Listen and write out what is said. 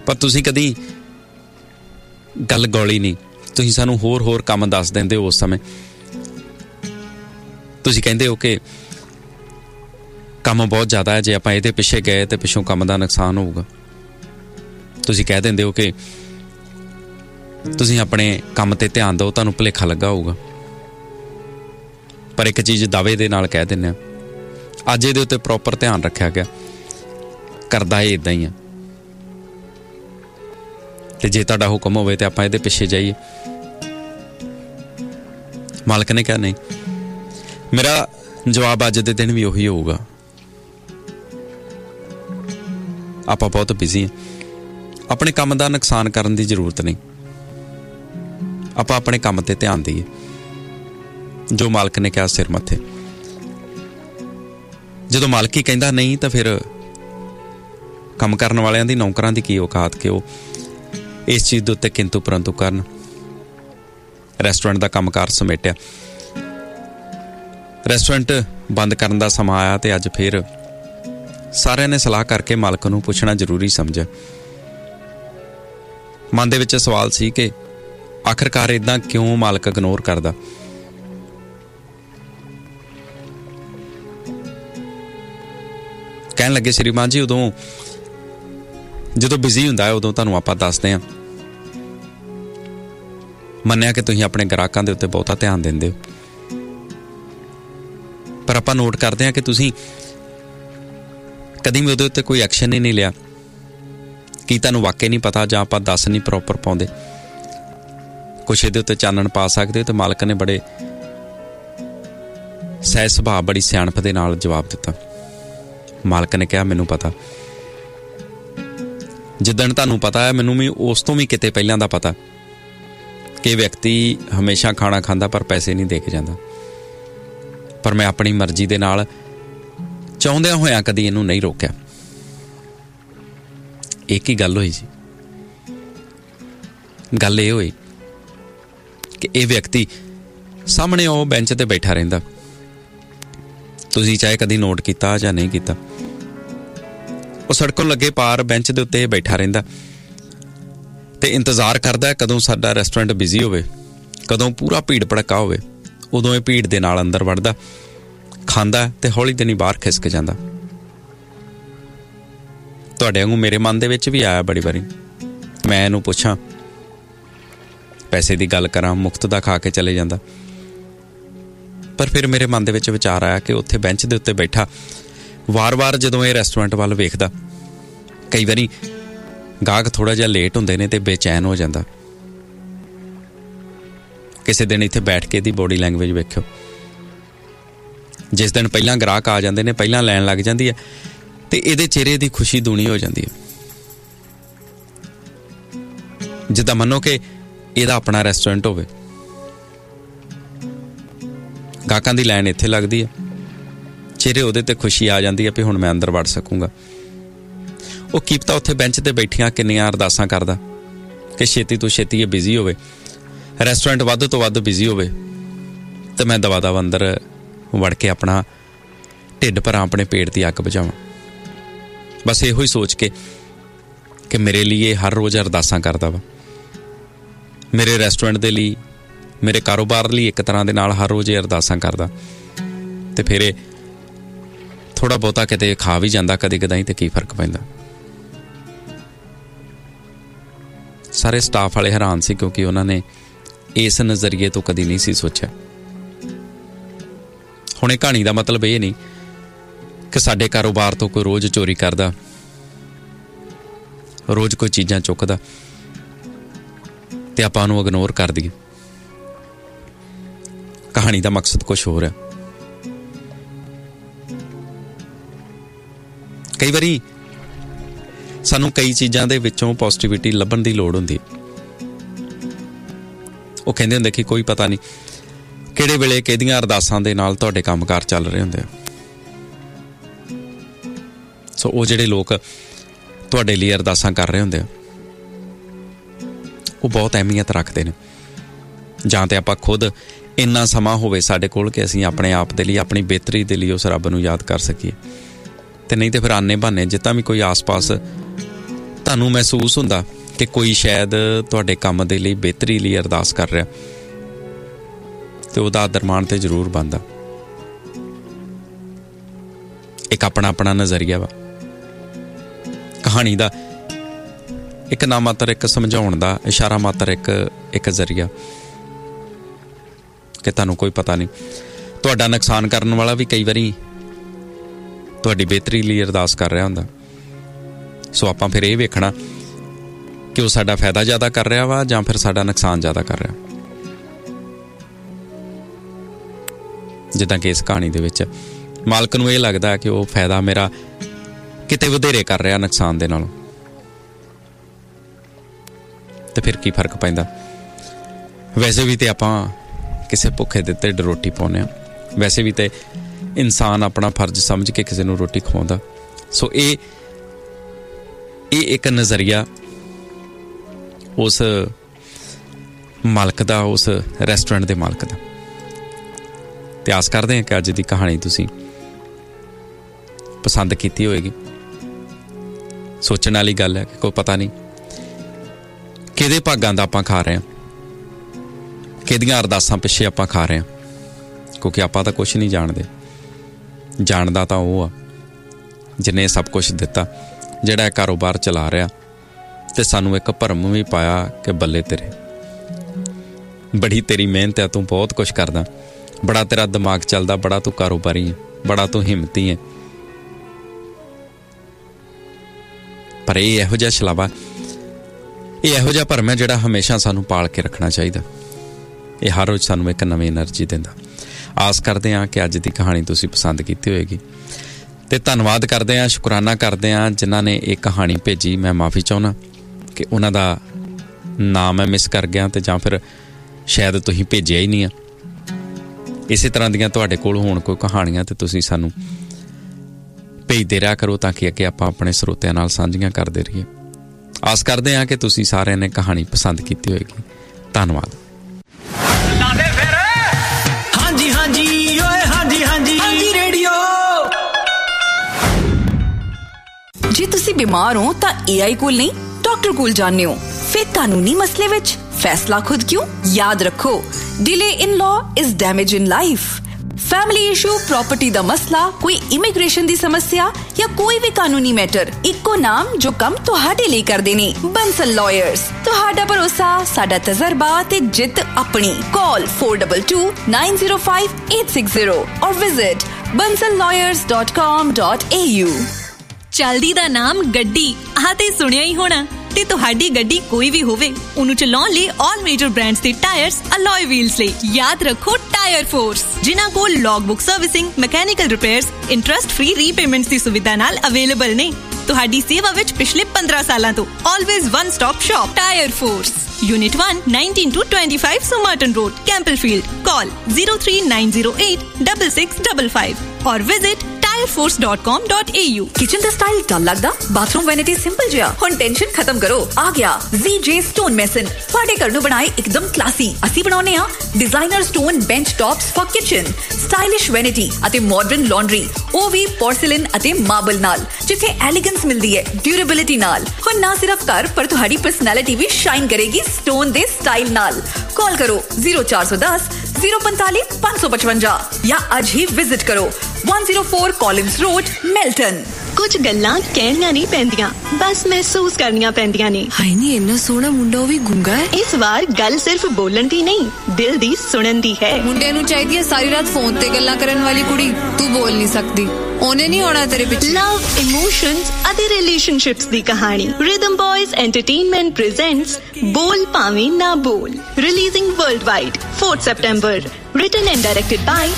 ਪਰ ਤੁਸੀਂ ਕਦੀ ਗੱਲ ਗੌਲੀ ਨਹੀਂ। ਤੁਸੀਂ ਸਾਨੂੰ ਹੋਰ ਕੰਮ ਦੱਸ ਦਿੰਦੇ ਹੋ। ਉਸ ਸਮੇਂ ਤੁਸੀਂ ਕਹਿੰਦੇ ਹੋ ਕਿ ਕੰਮ ਬਹੁਤ ਜ਼ਿਆਦਾ ਹੈ, ਜੇ ਆਪਾਂ ਇਹਦੇ ਪਿੱਛੇ ਗਏ ਤੇ ਪਿੱਛੋਂ ਕੰਮ ਦਾ ਨੁਕਸਾਨ ਹੋਊਗਾ। ਤੁਸੀਂ ਕਹਿ ਦਿੰਦੇ ਹੋ ਕਿ ਤੁਸੀਂ ਆਪਣੇ ਕੰਮ ਤੇ ਧਿਆਨ ਦਿਓ, ਤੁਹਾਨੂੰ ਭੁਲੇਖਾ ਲੱਗਾ ਹੋਊਗਾ। ਪਰ ਇੱਕ ਚੀਜ਼ ਦਾਅਵੇ ਦੇ ਨਾਲ ਕਹਿ ਦਿੰਦੇ ਆ, ਅੱਜ ਇਹਦੇ ਉੱਤੇ ਪ੍ਰੋਪਰ ਧਿਆਨ ਰੱਖਿਆ ਗਿਆ, ਕਰਦਾ ਇਹ ਇੱਦਾਂ ਹੀ ਆ। ਤੇ ਜੇ ਤੁਹਾਡਾ ਹੁਕਮ ਹੋਵੇ ਤੇ ਆਪਾਂ ਇਹਦੇ ਪਿੱਛੇ ਜਾਈਏ। ਮਾਲਕ ਨੇ ਕਿਹਾ ਨਹੀਂ। ਮੇਰਾ ਜਵਾਬ ਅੱਜ ਦੇ ਦਿਨ ਵੀ ਉਹੀ ਹੋਊਗਾ, ਆਪਾਂ ਬਹੁਤ ਬਿਜ਼ੀ ਹਾਂ। ਆਪਣੇ ਕੰਮ ਦਾ ਨੁਕਸਾਨ ਕਰਨ ਦੀ ਜ਼ਰੂਰਤ ਨਹੀਂ। ਆਪਾਂ ਆਪਣੇ ਕੰਮ ਤੇ ਧਿਆਨ ਦੇਈਏ। ਜੋ ਮਾਲਕ ਨੇ ਕਿਹਾ ਸਿਰ ਮੱਥੇ। ਜਦੋਂ ਮਾਲਕ ਹੀ ਕਹਿੰਦਾ ਨਹੀਂ ਤਾਂ ਫਿਰ ਕੰਮ ਕਰਨ ਵਾਲਿਆਂ ਦੀ, ਨੌਕਰਾਂ ਦੀ ਕੀ ਔਕਾਤ ਕਿ ਉਹ ਇਸ ਚੀਜ਼ ਦੇ ਉੱਤੇ ਕਿੰਤੂ ਪਰੰਤੂ ਕਰਨ। ਰੈਸਟੋਰੈਂਟ ਦਾ ਕੰਮਕਾਰ ਸਮੇਟਿਆ, ਰੈਸਟੋਰੈਂਟ ਬੰਦ ਕਰਨ ਦਾ ਸਮਾਂ ਆਇਆ ਤੇ ਅੱਜ ਫਿਰ ਸਾਰਿਆਂ ਨੇ ਸਲਾਹ ਕਰਕੇ ਮਾਲਕ ਨੂੰ ਪੁੱਛਣਾ ਜ਼ਰੂਰੀ ਸਮਝਿਆ। ਮਨ ਦੇ ਵਿੱਚ ਸਵਾਲ ਸੀ ਕਿ ਆਖਰਕਾਰ ਇਦਾਂ ਕਿਉਂ ਮਾਲਕ ਇਗਨੋਰ ਕਰਦਾ। ਕਹਿਣ ਲੱਗੇ ਸ਼੍ਰੀਮਾਨ ਜੀ, ਜਦੋਂ ਬਿਜ਼ੀ ਹੁੰਦਾ ਹੈ ਉਦੋਂ ਤੁਹਾਨੂੰ ਆਪਾਂ ਦੱਸਦੇ ਹਾਂ। ਮੰਨਿਆ ਕਿ ਤੁਸੀਂ ਆਪਣੇ ਗ੍ਰਾਹਕਾਂ ਦੇ ਉੱਤੇ ਬਹੁਤਾ ਧਿਆਨ ਦਿੰਦੇ ਹੋ, ਪਰ ਆਪਾਂ ਨੋਟ ਕਰਦੇ ਹਾਂ ਕਿ ਤੁਸੀਂ ਕਦੀ ਵੀ ਉਹਦੇ ਉੱਤੇ ਕੋਈ ਐਕਸ਼ਨ ਹੀ ਨਹੀਂ ਲਿਆ। ਕੀ ਤੁਹਾਨੂੰ ਵਾਕਈ ਨਹੀਂ ਪਤਾ ਜਾਂ ਆਪਾਂ ਦੱਸ ਨਹੀਂ ਪ੍ਰੋਪਰ ਪਾਉਂਦੇ? ਕੁਛ ਇਹਦੇ ਉੱਤੇ ਚਾਨਣ ਪਾ ਸਕਦੇ ਹੋ। ਤੇ ਮਾਲਕ ਨੇ ਬੜੇ ਸਹਿਜ ਸੁਭਾਅ, ਬੜੀ ਸਿਆਣਪ ਦੇ ਨਾਲ ਜਵਾਬ ਦਿੱਤਾ। ਮਾਲਕ ਨੇ ਕਿਹਾ ਮੈਨੂੰ ਪਤਾ, ਜਿੱਦਣ ਤੁਹਾਨੂੰ ਪਤਾ ਹੈ ਮੈਨੂੰ ਵੀ ਉਸ ਤੋਂ ਵੀ ਕਿਤੇ ਪਹਿਲਾਂ ਦਾ ਪਤਾ ਕਿ ਵਿਅਕਤੀ ਹਮੇਸ਼ਾ ਖਾਣਾ ਖਾਂਦਾ ਪਰ ਪੈਸੇ ਨਹੀਂ ਦੇ ਕੇ ਜਾਂਦਾ। ਪਰ ਮੈਂ ਆਪਣੀ ਮਰਜ਼ੀ ਦੇ ਨਾਲ ਚਾਹੁੰਦਿਆਂ ਹੋਇਆਂ ਕਦੀ ਇਹਨੂੰ ਨਹੀਂ ਰੋਕਿਆ। ਇੱਕ ਹੀ ਗੱਲ ਹੋਈ ਜੀ, ਗੱਲ ਇਹ ਹੋਈ ਕਿ ਇਹ ਵਿਅਕਤੀ ਸਾਹਮਣੇ ਉਹ ਬੈਂਚ ਤੇ ਬੈਠਾ ਰਹਿੰਦਾ। ਤੁਸੀਂ ਚਾਹੇ ਕਦੀ ਨੋਟ ਕੀਤਾ ਜਾਂ ਨਹੀਂ ਕੀਤਾ, ਉਹ ਸੜਕੋਂ ਲੱਗੇ ਪਾਰ ਬੈਂਚ ਦੇ ਉੱਤੇ ਬੈਠਾ ਰਹਿੰਦਾ ਤੇ ਇੰਤਜ਼ਾਰ ਕਰਦਾ ਕਦੋਂ ਸਾਡਾ ਰੈਸਟੋਰੈਂਟ ਬਿਜ਼ੀ ਹੋਵੇ, ਕਦੋਂ ਪੂਰਾ ਭੀੜ ਭੜਕਾ ਹੋਵੇ। ਉਦੋਂ ਇਹ ਭੀੜ ਦੇ ਨਾਲ ਅੰਦਰ ਵੜਦਾ, ਖਾਂਦਾ ਤੇ ਹੌਲੀ ਦਿਨੀ ਬਾਹਰ ਖਿਸਕ ਜਾਂਦਾ। ਤੁਹਾਡੇ ਵਾਂਗੂ ਮੇਰੇ ਮਨ ਦੇ ਵਿੱਚ ਵੀ ਆਇਆ ਬੜੀ ਵਾਰੀ, ਮੈਂ ਇਹਨੂੰ ਪੁੱਛਾਂ, ਪੈਸੇ ਦੀ ਗੱਲ ਕਰਾਂ, ਮੁਫਤ ਦਾ ਖਾ ਕੇ ਚਲੇ ਜਾਂਦਾ। ਪਰ ਫਿਰ ਮੇਰੇ ਮਨ ਦੇ ਵਿੱਚ ਵਿਚਾਰ ਆਇਆ ਕਿ ਉੱਥੇ ਬੈਂਚ ਦੇ ਉੱਤੇ ਬੈਠਾ ਵਾਰ-ਵਾਰ ਜਦੋਂ ਇਹ ਰੈਸਟੋਰੈਂਟ ਵੱਲ ਵੇਖਦਾ, ਕਈ ਵਾਰੀ ਗਾਹਕ ਥੋੜ੍ਹਾ ਜਿਹਾ ਲੇਟ ਹੁੰਦੇ ਨੇ ਤੇ ਬੇਚੈਨ ਹੋ ਜਾਂਦਾ। ਕਿਸੇ ਦਿਨ ਇੱਥੇ ਬੈਠ ਕੇ ਇਹਦੀ ਬੋਡੀ ਲੈਂਗੁਏਜ ਵੇਖਿਓ। ਜਿਸ ਦਿਨ ਪਹਿਲਾਂ ਗ੍ਰਾਹਕ ਆ ਜਾਂਦੇ ਨੇ, ਪਹਿਲਾਂ ਲੈਣ ਲੱਗ ਜਾਂਦੀ ਹੈ ਤੇ ਇਹਦੇ ਚਿਹਰੇ ਦੀ ਖੁਸ਼ੀ ਦੂਣੀ ਹੋ ਜਾਂਦੀ ਹੈ। ਜਿੱਦਾਂ ਮੰਨੋ ਕਿ ਇਹਦਾ ਆਪਣਾ ਰੈਸਟੋਰੈਂਟ ਹੋਵੇ, ਗਾਹਕਾਂ ਦੀ ਲਾਈਨ ਇੱਥੇ ਲੱਗਦੀ ਹੈ, ਚਿਹਰੇ ਉਹਦੇ ਤੇ ਖੁਸ਼ੀ ਆ ਜਾਂਦੀ ਹੈ ਵੀ ਹੁਣ ਮੈਂ ਅੰਦਰ ਵੜ ਸਕੂੰਗਾ। ਉਹ ਕੀ ਪਤਾ ਉੱਥੇ ਬੈਂਚ ਤੇ ਬੈਠੀਆਂ ਕਿੰਨੀਆਂ ਅਰਦਾਸਾਂ ਕਰਦਾ ਕਿ ਛੇਤੀ ਤੋਂ ਛੇਤੀ ਇਹ ਬਿਜ਼ੀ ਹੋਵੇ, ਰੈਸਟੋਰੈਂਟ ਵੱਧ ਤੋਂ ਵੱਧ ਬਿਜ਼ੀ ਹੋਵੇ ਤੇ ਮੈਂ ਦਵਾ ਦਵ ਅੰਦਰ ਵੜ ਕੇ ਆਪਣਾ ਢਿੱਡ ਭਰਾਂ, ਆਪਣੇ ਪੇਟ ਦੀ ਅੱਗ ਬੁਝਾਵਾਂ। ਬਸ ਇਹੋ ਹੀ ਸੋਚ ਕੇ ਕਿ ਮੇਰੇ ਲਈ ਇਹ ਹਰ ਰੋਜ਼ ਅਰਦਾਸਾਂ ਕਰਦਾ ਵਾ, ਮੇਰੇ ਰੈਸਟੋਰੈਂਟ ਦੇ ਲਈ, ਮੇਰੇ ਕਾਰੋਬਾਰ ਲਈ ਇੱਕ ਤਰ੍ਹਾਂ ਦੇ ਨਾਲ ਹਰ ਰੋਜ਼ ਇਹ ਅਰਦਾਸਾਂ ਕਰਦਾ। ਤੇ ਫਿਰ ਇਹ ਥੋੜ੍ਹਾ ਬਹੁਤਾ ਕਿਤੇ ਖਾ ਵੀ ਜਾਂਦਾ ਕਦੇ ਕਦਾਈ, ਤੇ ਕੀ ਫਰਕ ਪੈਂਦਾ। ਸਾਰੇ ਸਟਾਫ ਵਾਲੇ ਹੈਰਾਨ ਸੀ ਕਿਉਂਕਿ ਉਹਨਾਂ ਨੇ ਇਸ ਨਜ਼ਰੀਏ ਤੋਂ ਕਦੀ ਨਹੀਂ ਸੀ ਸੋਚਿਆ। ਹੁਣ ਇਹ ਕਹਾਣੀ ਦਾ ਮਤਲਬ ਇਹ ਨਹੀਂ ਕਿ ਸਾਡੇ ਕਾਰੋਬਾਰ ਤੋਂ ਕੋਈ ਰੋਜ਼ ਚੋਰੀ ਕਰਦਾ, ਰੋਜ਼ ਕੋਈ ਚੀਜ਼ਾਂ ਚੁੱਕਦਾ ਤੇ ਆਪਾਂ ਉਹਨੂੰ ਇਗਨੋਰ ਕਰ ਦਈਏ। ਕਹਾਣੀ ਦਾ ਮਕਸਦ ਕੁਛ ਹੋਰ ਹੈ। ਕਈ ਵਾਰੀ ਸਾਨੂੰ ਕਈ ਚੀਜ਼ਾਂ ਦੇ ਵਿੱਚੋਂ ਪੋਜ਼ਿਟਿਵਿਟੀ ਲੱਭਣ ਦੀ ਲੋੜ ਹੁੰਦੀ ਹੈ। ਉਹ ਕਹਿੰਦੇ ਹੁੰਦੇ ਕਿ ਕੋਈ ਪਤਾ ਨਹੀਂ ਕਿਹੜੇ ਵੇਲੇ ਕਿਹਦੀਆਂ ਅਰਦਾਸਾਂ ਦੇ ਨਾਲ ਤੁਹਾਡੇ ਕੰਮਕਾਰ ਚੱਲ ਰਹੇ ਹੁੰਦੇ ਆ। ਸੋ ਉਹ ਜਿਹੜੇ ਲੋਕ ਤੁਹਾਡੇ ਲਈ ਅਰਦਾਸਾਂ ਕਰ ਰਹੇ ਹੁੰਦੇ ਆ, ਉਹ ਬਹੁਤ ਅਹਿਮੀਅਤ ਰੱਖਦੇ ਨੇ। ਜਾਂ ਤੇ ਆਪਾਂ ਖੁਦ ਇੰਨਾ ਸਮਾਂ ਹੋਵੇ ਸਾਡੇ ਕੋਲ ਕਿ ਅਸੀਂ ਆਪਣੇ ਆਪ ਦੇ ਲਈ, ਆਪਣੀ ਬਿਹਤਰੀ ਦੇ ਲਈ ਉਸ ਰੱਬ ਨੂੰ ਯਾਦ ਕਰ ਸਕੀਏ, ਤੇ ਨਹੀਂ ਤੇ ਫਿਰ ਆਨੇ ਬਹਾਨੇ ਜਿੱਦਾਂ ਵੀ ਕੋਈ ਆਸ-ਪਾਸ ਤੁਹਾਨੂੰ ਮਹਿਸੂਸ ਹੁੰਦਾ ਕਿ ਕੋਈ ਸ਼ਾਇਦ ਤੁਹਾਡੇ ਕੰਮ ਦੇ ਲਈ ਬਿਹਤਰੀ ਲਈ ਅਰਦਾਸ ਕਰ ਰਿਹਾ, ਤੇ ਉਹਦਾ ਆਦਰ ਮਾਣ ਤੇ ਜ਼ਰੂਰ ਬਣਦਾ। ਇੱਕ ਆਪਣਾ ਨਜ਼ਰੀਆ ਵਾ ਕਹਾਣੀ ਦਾ, ਇੱਕ ਨਾ ਮਾਤਰ ਇੱਕ ਸਮਝਾਉਣ ਦਾ ਇਸ਼ਾਰਾ ਮਾਤਰ ਇੱਕ ਜ਼ਰੀਆ ਕਿ ਤੁਹਾਨੂੰ ਕੋਈ ਪਤਾ ਨਹੀਂ। ਤੁਹਾਡਾ ਨੁਕਸਾਨ ਕਰਨ ਵਾਲਾ ਵੀ ਕਈ ਵਾਰੀ ਤੁਹਾਡੀ ਬਿਹਤਰੀ ਲਈ ਅਰਦਾਸ ਕਰ ਰਿਹਾ ਹੁੰਦਾ। ਸੋ ਆਪਾਂ ਫਿਰ ਇਹ ਵੇਖਣਾ ਕਿ ਉਹ ਸਾਡਾ ਫਾਇਦਾ ਜ਼ਿਆਦਾ ਕਰ ਰਿਹਾ ਵਾ ਜਾਂ ਫਿਰ ਸਾਡਾ ਨੁਕਸਾਨ ਜ਼ਿਆਦਾ ਕਰ ਰਿਹਾ। ਜਿੱਦਾਂ ਕਿ ਇਸ ਕਹਾਣੀ ਦੇ ਵਿੱਚ ਮਾਲਕ ਨੂੰ ਇਹ ਲੱਗਦਾ ਕਿ ਉਹ ਫਾਇਦਾ ਮੇਰਾ ਕਿਤੇ ਵਧੇਰੇ ਕਰ ਰਿਹਾ ਨੁਕਸਾਨ ਦੇ ਨਾਲੋਂ, ਤੇ ਫਿਰ ਕੀ ਫਰਕ ਪੈਂਦਾ। ਵੈਸੇ ਵੀ ਤੇ ਆਪਾਂ ਕਿਸੇ ਭੁੱਖੇ ਦੇ ਢਿੱਡ ਰੋਟੀ ਪਾਉਂਦੇ ਹਾਂ, ਵੈਸੇ ਵੀ ਤੇ ਇਨਸਾਨ ਆਪਣਾ ਫਰਜ਼ ਸਮਝ ਕੇ ਕਿਸੇ ਨੂੰ ਰੋਟੀ ਖਵਾਉਂਦਾ। ਸੋ ਇਹ ਇੱਕ ਨਜ਼ਰੀਆ ਉਸ ਮਾਲਕ ਦਾ, ਉਸ ਰੈਸਟੋਰੈਂਟ ਦੇ ਮਾਲਕ ਦਾ। ਤੇ ਆਸ ਕਰਦੇ ਹਾਂ ਕਿ ਅੱਜ ਦੀ ਕਹਾਣੀ ਤੁਸੀਂ ਪਸੰਦ ਕੀਤੀ ਹੋਏਗੀ। ਸੋਚਣ ਵਾਲੀ ਗੱਲ ਹੈ ਕਿ ਕੋਈ ਪਤਾ ਨਹੀਂ ਕਿਹਦੇ ਭਾਗਾਂ ਦਾ ਆਪਾਂ ਖਾ ਰਹੇ ਹਾਂ, ਕਿਹਦੀਆਂ ਅਰਦਾਸਾਂ ਪਿੱਛੇ ਆਪਾਂ ਖਾ ਰਹੇ ਹਾਂ, ਕਿਉਂਕਿ ਆਪਾਂ ਤਾਂ ਕੁਛ ਨਹੀਂ ਜਾਣਦੇ। ਜਾਣਦਾ ਤਾਂ ਉਹ ਆ ਜਿਹਨੇ ਸਭ ਕੁਛ ਦਿੱਤਾ, ਜਿਹੜਾ ਇਹ ਕਾਰੋਬਾਰ ਚਲਾ ਰਿਹਾ, ਤੇ ਸਾਨੂੰ ਇੱਕ ਭਰਮ ਵੀ ਪਾਇਆ ਕਿ ਬੱਲੇ ਤੇਰੇ, ਬੜੀ ਤੇਰੀ ਮਿਹਨਤ ਹੈ, ਤੂੰ ਬਹੁਤ ਕੁਛ ਕਰਦਾ, ਬੜਾ ਤੇਰਾ ਦਿਮਾਗ ਚੱਲਦਾ, ਬੜਾ ਤੂੰ ਕਾਰੋਬਾਰੀ ਹੈ, ਬੜਾ ਤੂੰ ਹਿੰਮਤੀ ਹੈ। ਪਰ ਇਹ ਇਹੋ ਜਿਹਾ ਛਲਾਵਾ, ਇਹ ਇਹੋ ਜਿਹਾ ਭਰਮ ਹੈ ਜਿਹੜਾ ਹਮੇਸ਼ਾ ਸਾਨੂੰ ਪਾਲ ਕੇ ਰੱਖਣਾ ਚਾਹੀਦਾ। ਇਹ ਹਰ ਰੋਜ਼ ਸਾਨੂੰ ਇੱਕ ਨਵੀਂ એનર્ਜੀ ਦਿੰਦਾ। ਆਸ ਕਰਦੇ ਹਾਂ ਕਿ ਅੱਜ ਦੀ ਕਹਾਣੀ ਤੁਸੀਂ ਪਸੰਦ ਕੀਤੀ ਹੋਏਗੀ, ਤੇ ਧੰਨਵਾਦ ਕਰਦੇ ਹਾਂ, ਸ਼ੁਕਰਾਨਾ ਕਰਦੇ ਹਾਂ ਜਿਨ੍ਹਾਂ ਨੇ ਇਹ ਕਹਾਣੀ ਭੇਜੀ। ਮੈਂ ਮਾਫੀ ਚਾਹੁੰਦਾ ਕਿ ਉਹਨਾਂ ਦਾ ਨਾਮ ਮੈਂ ਮਿਸ ਕਰ ਗਿਆ, ਤੇ ਜਾਂ ਫਿਰ ਸ਼ਾਇਦ ਤੁਸੀਂ ਭੇਜਿਆ ਹੀ ਨਹੀਂ ਆ। ਇਸੇ ਤਰ੍ਹਾਂ ਦੀਆਂ ਤੁਹਾਡੇ ਕੋਲ ਹੋਣ ਕੋਈ ਕਹਾਣੀਆਂ ਤੇ ਤੁਸੀਂ ਸਾਨੂੰ ਭੇਜਦੇ ਰਿਹਾ ਕਰੋ, ਤਾਂ ਕਿ ਅੱਗੇ ਆਪਾਂ ਆਪਣੇ ਸਰੋਤਿਆਂ ਨਾਲ ਸਾਂਝੀਆਂ ਕਰਦੇ ਰਹੀਏ। ਆਸ ਕਰਦੇ ਹਾਂ ਕਿ ਤੁਸੀਂ ਸਾਰਿਆਂ ਨੇ ਕਹਾਣੀ ਪਸੰਦ ਕੀਤੀ ਹੋਏਗੀ। ਧੰਨਵਾਦ। ਹਾਂਜੀ ਹਾਂਜੀ ਓਏ ਹਾਂਜੀ ਹਾਂਜੀ ਹਾਂਜੀ ਰੇਡੀਓ। ਜੇ ਤੁਸੀਂ ਬਿਮਾਰ ਹੋ ਤਾਂ AI ਕੋਲ ਨਹੀਂ, ਡਾਕਟਰ ਕੋਲ ਜਾਂਦੇ ਹੋ। ਫਿਰ ਕਾਨੂੰਨੀ ਮਸਲੇ ਵਿੱਚ फैसला खुद क्यों? याद रखो, delay in law is damage in life. Family issue, property दा मसला, कोई इमिग्रेशन दी समस्या या कोई भी कानूनी मैटर, इक्को नाम जो कम तुहाडे लिए करदे ने, बंसल लॉयर्स। तुहाडा भरोसा, साडा तजर्बा ते जित अपनी। कॉल 422905 और विजिट bansallawyers.com.au। चलदी दा नाम गड्डी, आते सुनिया ही होना। ਤੇ ਤੁਹਾਡੀ ਗੱਡੀ ਕੋਈ ਵੀ ਹੋਵੇ, ਉਹਨੂੰ ਚਲਾਉਣ ਲਈ ਆਲ ਮੇਜਰ ਬ੍ਰਾਂਡਸ ਦੇ ਟਾਇਰਸ, ਅਲੋਏ ਵੀਲਸ ਲਈ ਯਾਦ ਰੱਖੋ ਟਾਇਰ ਫੋਰਸ, ਜਿਨ੍ਹਾਂ ਕੋਲ ਲੌਗਬੁੱਕ servicing, mechanical repairs, interest free repayments ਦੀ ਸੁਵਿਧਾ ਨਾਲ ਅਵੇਲੇਬਲ ਨੇ। ਤੁਹਾਡੀ ਸੇਵਾ ਵਿੱਚ ਪਿਛਲੇ 15 ਸਾਲਾਂ ਤੋਂ always one stop shop tyre force. Unit 1, 19-25 Somerton Road, Campbellfield. Call 03908 और visit tireforce.com.au। किचन दा स्टाइल डल लगदा, बाथरूम वैनिटी सिंपल जिहा। हुण टेंशन खत्म करो, आ गया ZJ Stone Mason। तुहाडे घर नूं बनाए एकदम क्लासी। ਅਸੀਂ ਬਣਾਉਨੇ ਆ designer stone bench tops for kitchen, stylish vanity ਅਤੇ मॉडर्न लॉन्ड्री, ਉਹ ਵੀ पोर्सिलेन ਅਤੇ मार्बल ਨਾਲ, ਜਿੱਥੇ एलिगेंस मिलदी है ड्यूरेबिलिटी नाल। ਹੁਣ ना सिर्फ घर पर ਤੁਹਾਡੀ पर्सनैलिटी भी शाइन करेगी स्टोन दे स्टाइल नाल। कॉल करो 0410 045 555 या आज ही विजिट करो 104 कॉलिंस रोड, मेल्टन। ਕੁਝ ਗੱਲਾਂ ਕਹਿਣੀਆਂ ਨਹੀਂ ਪੈਂਦੀਆਂ, ਬਸ ਮਹਿਸੂਸ ਕਰਨੀਆਂ ਪੈਂਦੀਆਂ ਨੇ। ਹਾਏ ਨੀ, ਇੰਨਾ ਸੋਹਣਾ ਮੁੰਡਾ ਉਹ ਵੀ ਗੁੰਗਾ ਹੈ। ਇਸ ਵਾਰ ਗੱਲ ਸਿਰਫ ਬੋਲਣ ਦੀ ਨਹੀਂ, ਦਿਲ ਦੀ ਸੁਣਨ ਦੀ ਹੈ। ਮੁੰਡੇ ਨੂੰ ਚਾਹੀਦੀ ਹੈ ਸਾਰੀ ਰਾਤ ਫੋਨ ਤੇ ਗੱਲਾਂ ਕਰਨ ਵਾਲੀ ਕੁੜੀ। ਤੂੰ ਬੋਲ ਨਹੀਂ ਸਕਦੀ, ਉਹਨੇ ਨਹੀਂ ਹੋਣਾ ਤੇਰੇ ਪਿੱਛੇ। ਲਵ, ਇਮੋਸ਼ਨਸ ਅਤੇ ਰਿਲੇਸ਼ਨਸ਼ਿਪਸ ਦੀ ਕਹਾਣੀ। ਰਿਦਮ ਬॉयਜ਼ ਐਂਟਰਟੇਨਮੈਂਟ ਪ੍ਰੈਜ਼ੈਂਟਸ ਬੋਲ ਭਾਵੇਂ ਨਾ ਬੋਲ, releasing world wide 4 September। Written and directed by